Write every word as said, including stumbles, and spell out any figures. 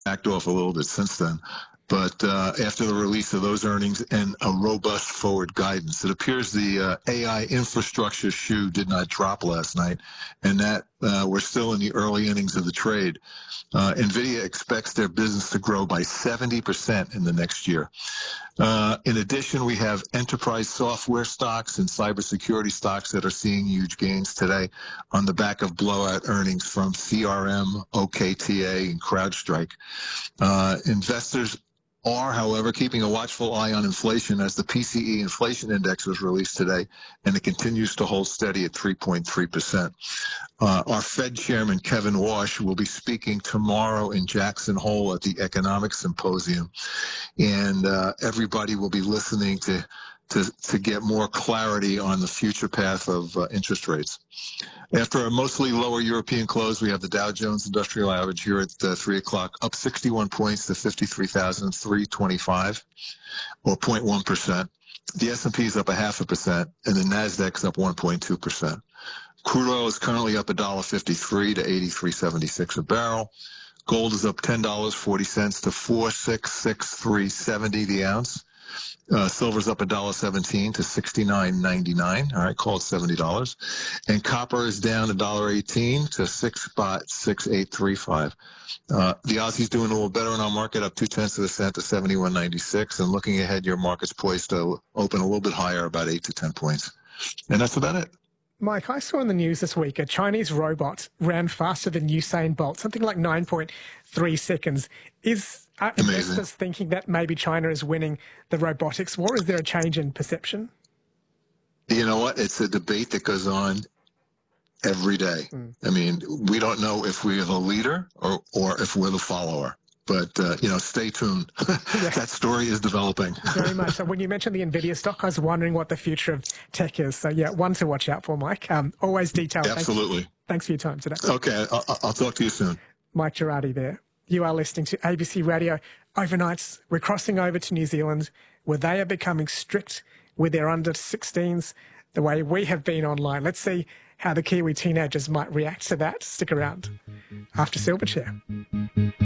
backed off a little bit since then. But uh, after the release of those earnings and a robust forward guidance, it appears the uh, A I infrastructure shoe did not drop last night, and that uh, we're still in the early innings of the trade. Uh, NVIDIA expects their business to grow by seventy percent in the next year. Uh, in addition, we have enterprise software stocks and cybersecurity stocks that are seeing huge gains today on the back of blowout earnings from C R M, O K T A, and CrowdStrike. Uh, investors are, however, keeping a watchful eye on inflation as the P C E inflation index was released today, and it continues to hold steady at three point three percent. Uh, our Fed Chairman, Kevin Walsh, will be speaking tomorrow in Jackson Hole at the Economic Symposium, and uh, everybody will be listening to, to, to get more clarity on the future path of uh, interest rates. After a mostly lower European close, we have the Dow Jones Industrial Average here at uh, three o'clock, up sixty-one points to fifty-three thousand three hundred twenty-five, or zero point one percent. The S and P is up a half a percent, and the NASDAQ is up one point two percent. Crude oil is currently up one dollar fifty-three to eighty-three seventy-six a barrel. Gold is up ten dollars and forty cents to four six six three seventy the ounce. Uh, silver's up one dollar seventeen to sixty-nine ninety-nine. All right, call it seventy dollars. And copper is down one dollar eighteen to six spot six eight three five. Uh, the Aussie's doing a little better in our market, up two tenths of a cent to seventy-one ninety-six. And looking ahead, your market's poised to open a little bit higher, about eight to ten points. And that's about it. Mike, I saw in the news this week a Chinese robot ran faster than Usain Bolt, something like nine point three seconds. Is are investors thinking that maybe China is winning the robotics war? Is there a change in perception? You know what? It's a debate that goes on every day. Mm. I mean, we don't know if we're the leader or, or if we're the follower. But, uh, you know, stay tuned. Yeah. That story is developing. Very much. So when you mentioned the NVIDIA stock, I was wondering what the future of tech is. So, yeah, one to watch out for, Mike. Um, always detailed. Absolutely. Thanks, Thanks for your time today. Okay. I'll, I'll talk to you soon. Mike Girardi there. You are listening to A B C Radio Overnights. We're crossing over to New Zealand, where they are becoming strict with their under sixteens, the way we have been online. Let's see how the Kiwi teenagers might react to that. Stick around after Silverchair.